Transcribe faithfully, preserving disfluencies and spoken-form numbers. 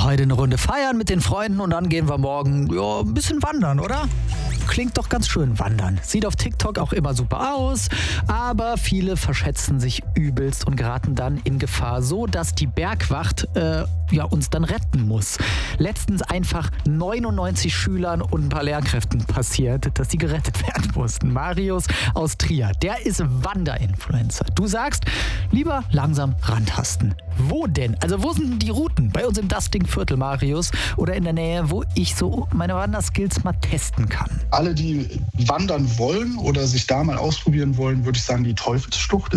heute eine Runde feiern mit den Freunden und dann gehen wir morgen ja, ein bisschen wandern, oder? Klingt doch ganz schön, wandern. Sieht auf TikTok auch immer super aus, aber viele verschätzen sich übelst und geraten dann in Gefahr, so dass die Bergwacht äh, ja, uns dann retten muss. Letztens einfach neunundneunzig Schülern und ein paar Lehrkräften passiert, dass die gerettet werden mussten. Marius aus Trier, der ist Wanderinfluencer. Du sagst, lieber langsam rantasten. Wo denn? Also wo sind denn die Routen? Bei uns im Dusting-Viertel, Marius, oder in der Nähe, wo ich so meine Wanderskills mal testen kann? Alle, die wandern wollen oder sich da mal ausprobieren wollen, würde ich sagen, die Teufelsschlucht